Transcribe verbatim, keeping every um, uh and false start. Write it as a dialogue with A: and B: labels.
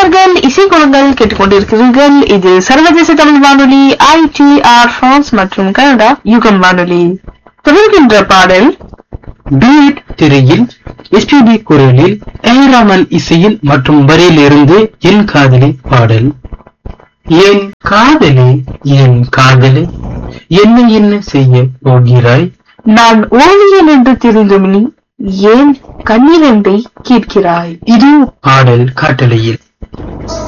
A: நேயர்கள் இசைக்குழுங்கள் கேட்டுக்கொண்டிருக்கிறீர்கள். இது சர்வதேச தமிழ் வானொலி ஐ டி ஆர் பிரான்ஸ் மற்றும் கனடா யுகம் வானொலி. தொடர்கின்ற பாடல்
B: பீட் திரையில் எஸ்பிபி குரலில் ஏராமல் இசையில் மற்றும் வரியிலிருந்து என் காதலி பாடல். என் காதலி என் காதலி என்ன என்ன செய்ய போகிறாய்?
A: நான் ஓவியன் என்று தெரிந்தும் நீ ஏன் கண்ணீரண்டை கேட்கிறாய்?
B: இது பாடல் காட்டலையில்